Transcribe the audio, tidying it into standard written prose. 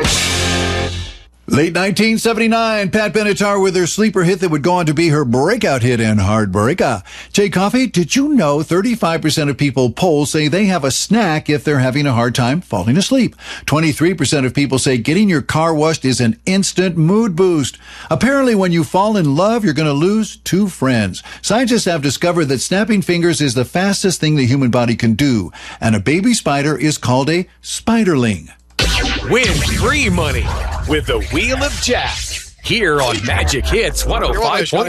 Late 1979, Pat Benatar with her sleeper hit that would go on to be her breakout hit in Heartbreaker. Jay Coffey, did you know 35% of people polled say they have a snack if they're having a hard time falling asleep? 23% of people say getting your car washed is an instant mood boost. Apparently, when you fall in love, you're going to lose 2 friends. Scientists have discovered that snapping fingers is the fastest thing the human body can do, and a baby spider is called a spiderling. Win free money with the Wheel of Jack here on Magic Hits 105.9.